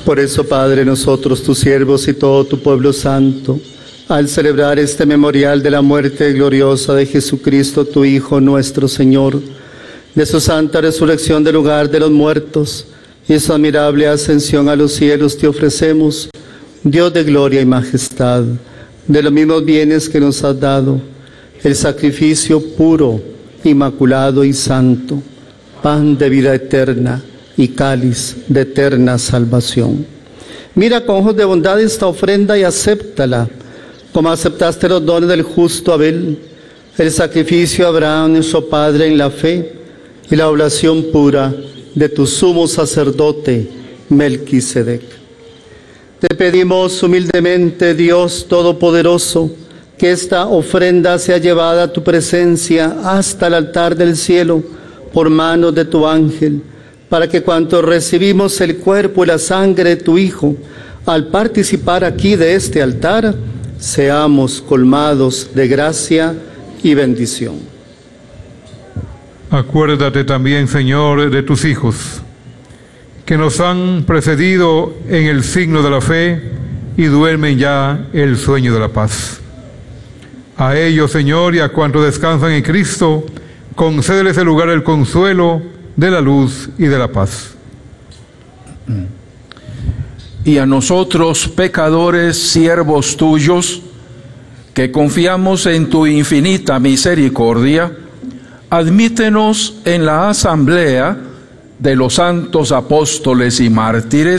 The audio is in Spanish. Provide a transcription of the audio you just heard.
Por eso, Padre, nosotros, tus siervos y todo tu pueblo santo, al celebrar este memorial de la muerte gloriosa de Jesucristo, tu Hijo, nuestro Señor, de su santa resurrección del lugar de los muertos y su admirable ascensión a los cielos, te ofrecemos, Dios de gloria y majestad, de los mismos bienes que nos has dado, el sacrificio puro, inmaculado y santo, pan de vida eterna y cáliz de eterna salvación. Mira con ojos de bondad esta ofrenda y acéptala, como aceptaste los dones del justo Abel, el sacrificio de Abraham, nuestro Padre, en la fe, y la oblación pura de tu sumo sacerdote, Melquisedec. Te pedimos humildemente, Dios Todopoderoso, que esta ofrenda sea llevada a tu presencia hasta el altar del cielo por manos de tu ángel, para que cuantos recibimos el cuerpo y la sangre de tu Hijo, al participar aquí de este altar, seamos colmados de gracia y bendición. Acuérdate también, Señor, de tus hijos, que nos han precedido en el signo de la fe y duermen ya el sueño de la paz. A ellos, Señor, y a cuantos descansan en Cristo, concédeles el lugar del consuelo, de la luz y de la paz. Y a nosotros, pecadores, siervos tuyos, que confiamos en tu infinita misericordia, admítenos en la asamblea de los santos apóstoles y mártires,